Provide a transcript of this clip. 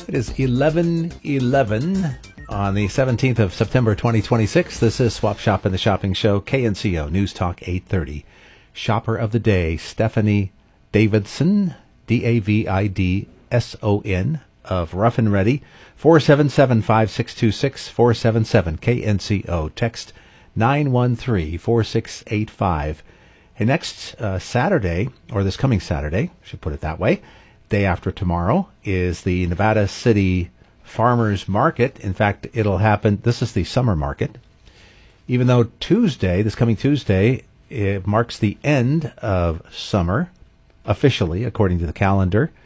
It is 11:11 on the 17th of September 2026. This is Swap Shop and the Shopping Show, KNCO News Talk 830. Shopper of the Day, Stephanie Davidson, Davidson, of Rough and Ready, 477-5626, 477 KNCO. Text 913-4685. And next Saturday, or this coming Saturday, I should put it that way, day after tomorrow, is the Nevada City Farmers Market. In fact, it'll happen, this is the summer market. Even though Tuesday, this coming Tuesday, it marks the end of summer, officially, according to the calendar.